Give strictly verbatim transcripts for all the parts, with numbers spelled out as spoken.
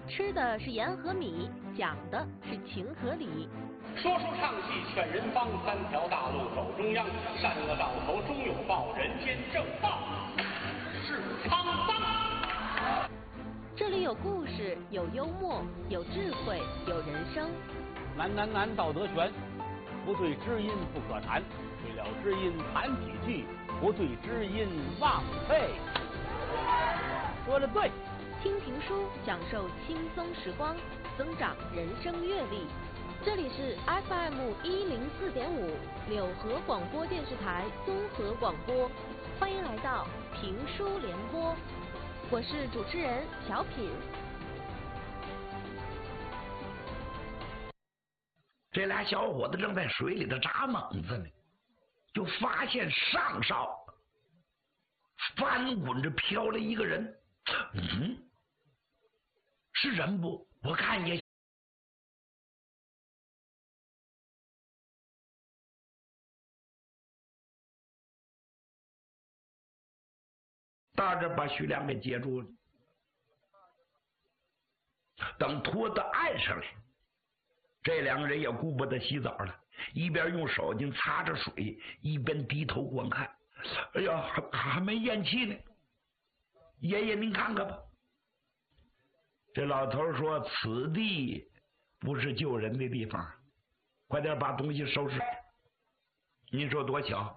吃的是盐和米，讲的是情和理。 说书唱戏劝人方，三条大路走中央，善恶到头终有报，人间正道是沧桑。 这里有故事，有幽默，有智慧，有人生。 难难难，道德全，不对知音不可谈，对了知音谈几句，不对知音忘废。说的对。 听评书，享受轻松时光，增长人生阅历。这里是 F M 一零四点五柳河广播电视台综合广播，欢迎来到评书联播，我是主持人小品。 这俩小伙子正在水里头扎猛子呢，就发现上梢翻滚着飘了一个人。嗯，是人不？我看也。大着把徐良给接住了。等拖到岸上来，这两个人也顾不得洗澡了，一边用手巾擦着水，一边低头观看。哎呀，还还没咽气呢。爷爷，您看看吧。这老头说：“此地不是救人的地方，快点把东西收拾。”您说多巧？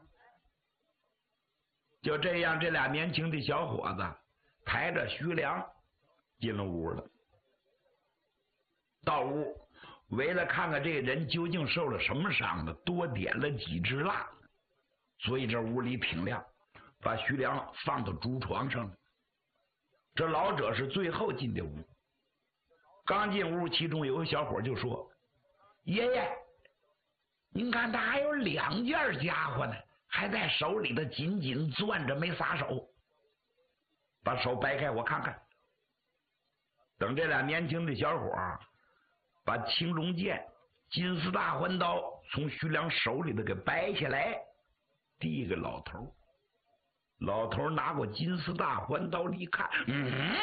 就这样，这俩年轻的小伙子抬着徐良进了屋了。到屋为了看看这个人究竟受了什么伤的，多点了几支蜡，所以这屋里挺亮，把徐良放到竹床上了。这老者是最后进的屋，刚进屋，其中有个小伙就说：“爷爷，您看他还有两件家伙呢，还在手里头紧紧攥着，没撒手。把手掰开，我看看。”等这俩年轻的小伙把青龙剑、金丝大环刀从徐良手里头给掰下来，递给老头。老头拿过金丝大环刀一看，嗯，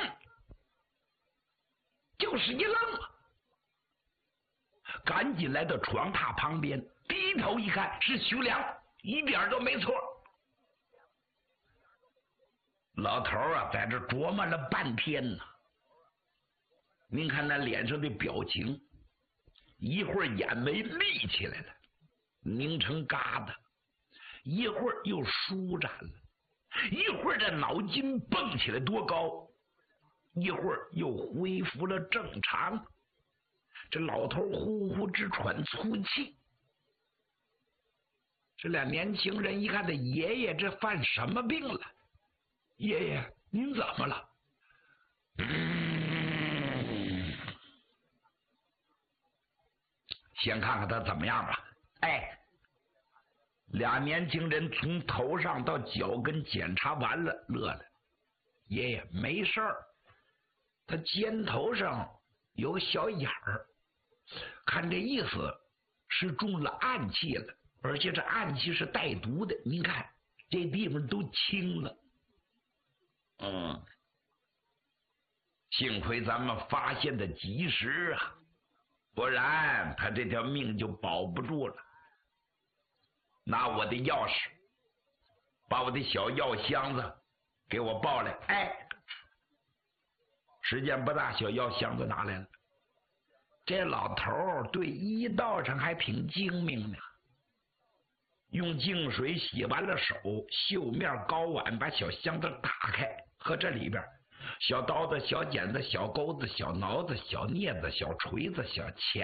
就是一愣啊，赶紧来到床榻旁边，低头一看是徐良，一点都没错。老头啊，在这琢磨了半天呢。您看那脸上的表情，一会儿眼眉立起来了，拧成疙瘩，一会儿又舒展了，一会儿这脑筋蹦起来多高，一会儿又恢复了正常。这老头呼呼直喘粗气。这俩年轻人一看这爷爷这犯什么病了？爷爷，您怎么了？嗯，先看看他怎么样吧。哎，俩年轻人从头上到脚跟检查完了，乐了。爷爷没事儿，他肩头上有个小眼儿，看这意思是中了暗气了，而且这暗气是带毒的。您看这地方都青了。嗯，幸亏咱们发现的及时啊，不然他这条命就保不住了。拿我的钥匙，把我的小药箱子给我抱来。哎，时间不大，小药箱子拿来了。这老头对医道上还挺精明的，用净水洗完了手，绣面膏碗把小箱子打开，和这里边小刀子、小剪子、小钩子、小挠子、小镊子、小锤子、小钳